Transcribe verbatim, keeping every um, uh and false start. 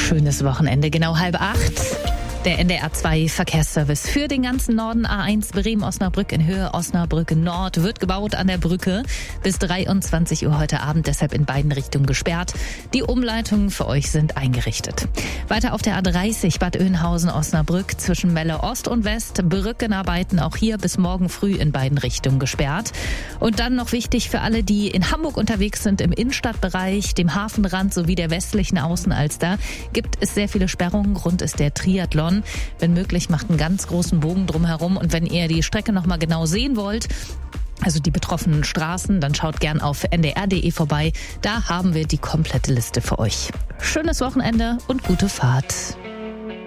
schönes Wochenende, genau halb acht. Der N D R zwei Verkehrsservice für den ganzen Norden. A eins Bremen-Osnabrück in Höhe Osnabrück Nord wird gebaut an der Brücke bis dreiundzwanzig Uhr heute Abend, deshalb in beiden Richtungen gesperrt. Die Umleitungen für euch sind eingerichtet. Weiter auf der A dreißig Bad Oeynhausen-Osnabrück zwischen Melle Ost und West. Brückenarbeiten auch hier bis morgen früh in beiden Richtungen gesperrt. Und dann noch wichtig für alle, die in Hamburg unterwegs sind, im Innenstadtbereich, dem Hafenrand sowie der westlichen Außenalster, gibt es sehr viele Sperrungen. Grund ist der Triathlon. Wenn möglich, macht einen ganz großen Bogen drumherum. Und wenn ihr die Strecke noch mal genau sehen wollt, also die betroffenen Straßen, dann schaut gern auf n d r punkt d e vorbei. Da haben wir die komplette Liste für euch. Schönes Wochenende und gute Fahrt.